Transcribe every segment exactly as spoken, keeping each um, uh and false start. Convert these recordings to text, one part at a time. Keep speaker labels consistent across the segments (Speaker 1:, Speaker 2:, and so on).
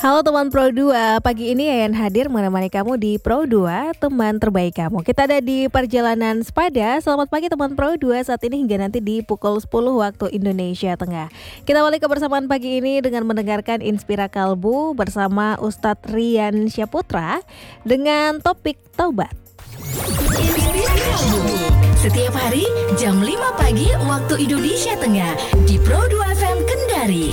Speaker 1: Halo teman Pro dua, pagi ini Yayan hadir menemani kamu di Pro dua, teman terbaik kamu. Kita ada di perjalanan Sepada. Selamat pagi teman Pro dua, saat ini hingga nanti di pukul sepuluh waktu Indonesia Tengah. Kita awali kebersamaan pagi ini dengan mendengarkan Inspira Kalbu bersama Ustadz Rian Syaputra dengan topik Taubat.
Speaker 2: Setiap hari jam lima pagi waktu Indonesia Tengah di Pro dua F M Kendari.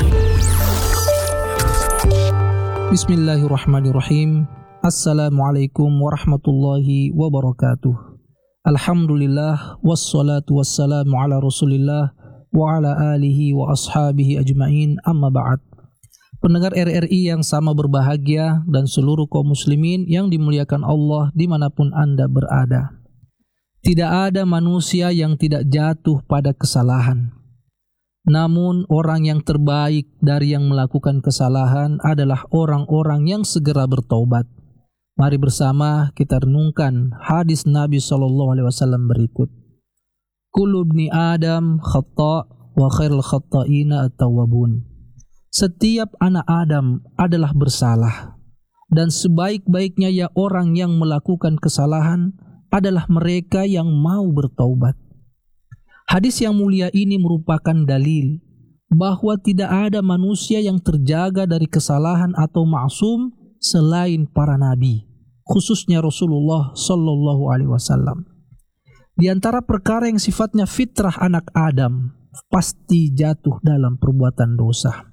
Speaker 3: Bismillahirrahmanirrahim. Assalamualaikum warahmatullahi wabarakatuh. Alhamdulillah wassalatu wassalamu ala Rasulillah wa ala alihi wa ashabihi ajmain, amma ba'd. Pendengar R R I yang sama berbahagia dan seluruh kaum muslimin yang dimuliakan Allah dimanapun Anda berada. Tidak ada manusia yang tidak jatuh pada kesalahan. Namun orang yang terbaik dari yang melakukan kesalahan adalah orang-orang yang segera bertaubat. Mari bersama kita renungkan hadis Nabi shallallahu alaihi wasallam berikut. Kullu ibni Adam khata' wa khairul khata'ina at-tawwabun. Setiap anak Adam adalah bersalah, dan sebaik-baiknya ya orang yang melakukan kesalahan adalah mereka yang mau bertaubat. Hadis yang mulia ini merupakan dalil bahwa tidak ada manusia yang terjaga dari kesalahan atau maksum selain para nabi, khususnya Rasulullah Sallallahu Alaihi Wasallam. Di antara perkara yang sifatnya fitrah anak Adam, pasti jatuh dalam perbuatan dosa.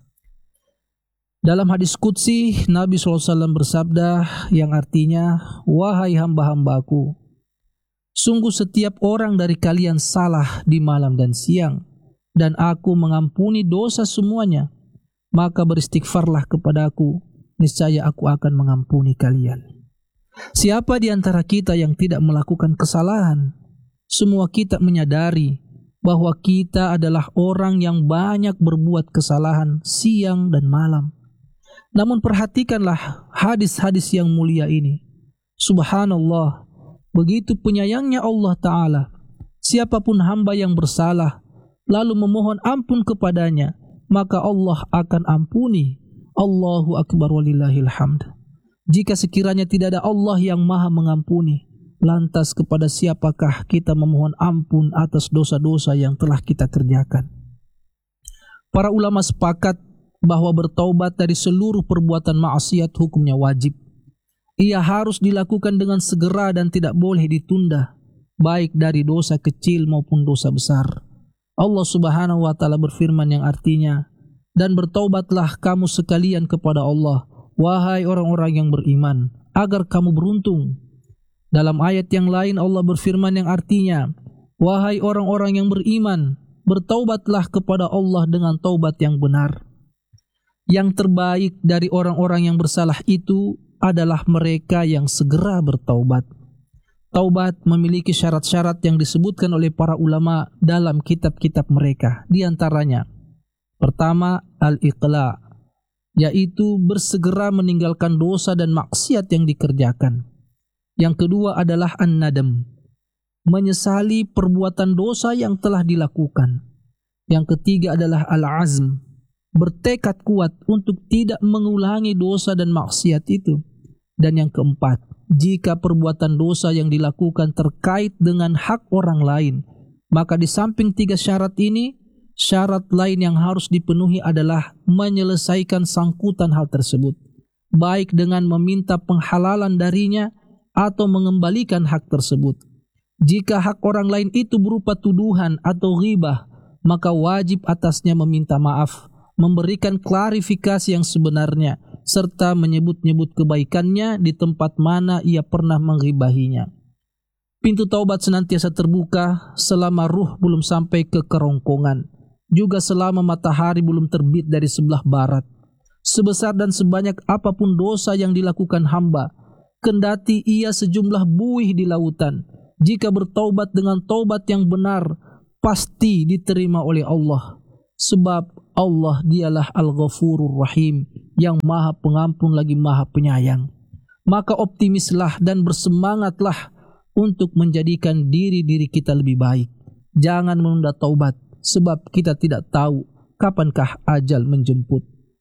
Speaker 3: Dalam hadis qudsi, Nabi Sallallahu Alaihi Wasallam bersabda yang artinya, wahai hamba-hambaku, sungguh setiap orang dari kalian salah di malam dan siang, dan aku mengampuni dosa semuanya. Maka beristighfarlah kepadaku, niscaya aku akan mengampuni kalian. Siapa di antara kita yang tidak melakukan kesalahan? Semua kita menyadari bahwa kita adalah orang yang banyak berbuat kesalahan siang dan malam. Namun perhatikanlah hadis-hadis yang mulia ini. Subhanallah, begitu penyayangnya Allah Ta'ala. Siapapun hamba yang bersalah lalu memohon ampun kepadanya, maka Allah akan ampuni. Allahu Akbar walillahil hamd. Jika sekiranya tidak ada Allah yang maha mengampuni, lantas kepada siapakah kita memohon ampun atas dosa-dosa yang telah kita kerjakan? Para ulama sepakat bahwa bertaubat dari seluruh perbuatan maksiat hukumnya wajib. Ia harus dilakukan dengan segera dan tidak boleh ditunda, baik dari dosa kecil maupun dosa besar. Allah Subhanahu wa taala berfirman yang artinya, dan bertaubatlah kamu sekalian kepada Allah, wahai orang-orang yang beriman, agar kamu beruntung. Dalam ayat yang lain Allah berfirman yang artinya, wahai orang-orang yang beriman, bertaubatlah kepada Allah dengan taubat yang benar. Yang terbaik dari orang-orang yang bersalah itu adalah mereka yang segera bertaubat. Taubat memiliki syarat-syarat yang disebutkan oleh para ulama dalam kitab-kitab mereka. Di antaranya, pertama, al-iqla', yaitu bersegera meninggalkan dosa dan maksiat yang dikerjakan. Yang kedua adalah an-nadam, menyesali perbuatan dosa yang telah dilakukan. Yang ketiga adalah al-azm, bertekad kuat untuk tidak mengulangi dosa dan maksiat itu. Dan yang keempat, jika perbuatan dosa yang dilakukan terkait dengan hak orang lain, maka di samping tiga syarat ini, syarat lain yang harus dipenuhi adalah menyelesaikan sangkutan hal tersebut, baik dengan meminta penghalalan darinya atau mengembalikan hak tersebut. Jika hak orang lain itu berupa tuduhan atau ghibah, maka wajib atasnya meminta maaf, memberikan klarifikasi yang sebenarnya, serta menyebut-nyebut kebaikannya di tempat mana ia pernah menghibahinya. Pintu taubat senantiasa terbuka selama ruh belum sampai ke kerongkongan, juga selama matahari belum terbit dari sebelah barat. Sebesar dan sebanyak apapun dosa yang dilakukan hamba, kendati ia sejumlah buih di lautan, jika bertaubat dengan taubat yang benar, pasti diterima oleh Allah. Sebab Allah dialah Al-Ghafurur Rahim, yang maha pengampun lagi maha penyayang. Maka optimislah dan bersemangatlah untuk menjadikan diri-diri kita lebih baik. Jangan menunda taubat, sebab kita tidak tahu kapankah ajal menjemput.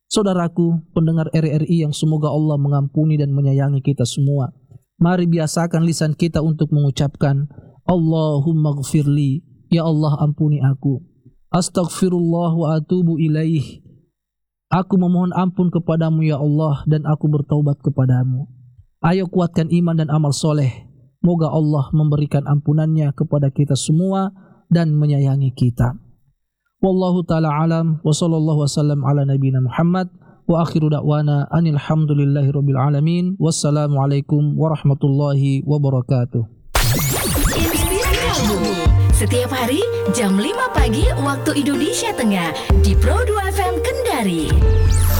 Speaker 3: Saudaraku, pendengar R R I yang semoga Allah mengampuni dan menyayangi kita semua. Mari biasakan lisan kita untuk mengucapkan Allahumma gfirli, ya Allah ampuni aku. Astaghfirullah wa atubu ilaih. Aku memohon ampun kepadamu ya Allah dan aku bertaubat kepadamu. Ayo kuatkan iman dan amal soleh. Moga Allah memberikan ampunannya kepada kita semua dan menyayangi kita. Wallahu ta'ala alam wa sallallahu wasallam ala nabiyina Muhammad wa akhiru da'wana anil hamdulillahi rabbil alamin. Wassalamualaikum warahmatullahi wabarakatuh.
Speaker 2: Inspirasi setiap hari jam lima pagi waktu Indonesia Tengah di Pro dua F M Kendari.